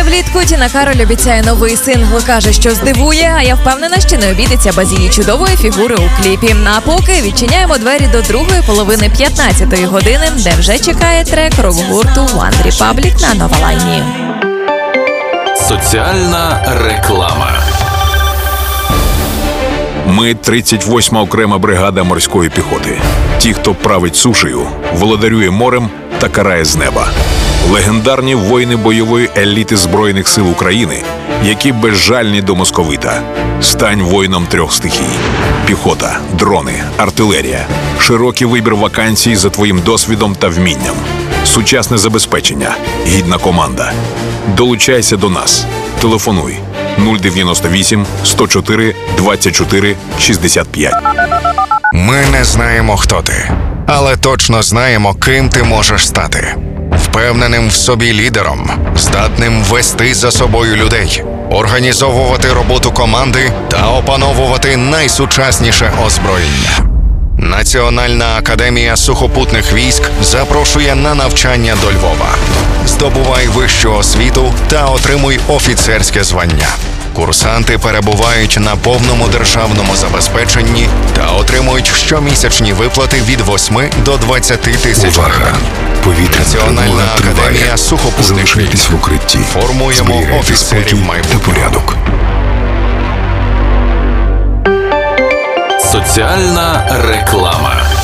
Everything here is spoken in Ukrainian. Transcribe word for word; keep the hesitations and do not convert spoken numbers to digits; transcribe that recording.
влітку Тіна Кароль обіцяє новий сингл, каже, що здивує, а я впевнена, що не обійдеться без її чудової фігури у кліпі. А поки відчиняємо двері до другої половини п'ятнадцятої години, де вже чекає трек рок-гурту One Republic на Нова Лайні. Соціальна реклама. Ми – тридцять восьма окрема бригада морської піхоти. Ті, хто править сушею, володарює морем та карає з неба. Легендарні воїни бойової еліти Збройних сил України, які безжальні до московита. Стань воїном трьох стихій. Піхота, дрони, артилерія. Широкий вибір вакансій за твоїм досвідом та вмінням. Сучасне забезпечення. Гідна команда. Долучайся до нас. Телефонуй нуль дев'яносто вісім сто чотири двадцять чотири шістдесят п'ять. Ми не знаємо, хто ти, але точно знаємо, ким ти можеш стати. Впевненим в собі лідером, здатним вести за собою людей, організовувати роботу команди та опановувати найсучасніше озброєння. Національна академія сухопутних військ запрошує на навчання до Львова. Здобувай вищу освіту та отримуй офіцерське звання. Курсанти перебувають на повному державному забезпеченні та отримують щомісячні виплати від восьми до двадцяти тисяч гривень. Повітряна Національна академія сухопутних Залишайтесь військ. в укритті. Формуємо Зберігайте офіцерів спокій та майбутнього. порядок. Соціальна реклама.